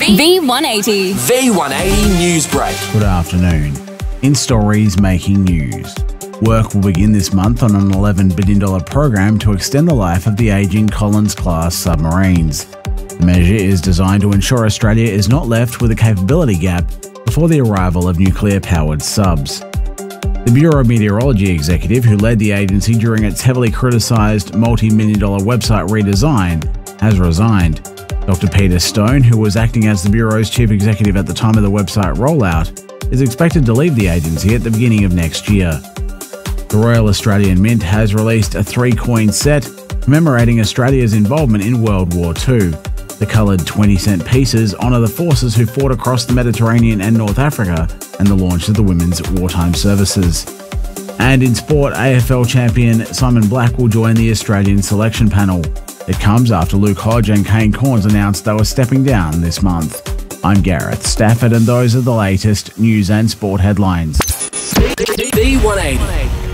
V180. V180 News Break. Good afternoon. In stories making news. Work will begin this month on an $11 billion program to extend the life of the ageing Collins-class submarines. The measure is designed to ensure Australia is not left with a capability gap before the arrival of nuclear-powered subs. The Bureau of Meteorology executive who led the agency during its heavily criticised multi-million-dollar website redesign has resigned. Dr. Peter Stone, who was acting as the Bureau's chief executive at the time of the website rollout, is expected to leave the agency at the beginning of next year. The Royal Australian Mint has released a 3-coin set commemorating Australia's involvement in World War II. The coloured 20-cent pieces honour the forces who fought across the Mediterranean and North Africa and the launch of the Women's Wartime Services. And in sport, AFL champion Simon Black will join the Australian selection panel. It comes after Luke Hodge and Kane Cornes announced they were stepping down this month. I'm Gareth Stafford, and those are the latest news and sport headlines. V180.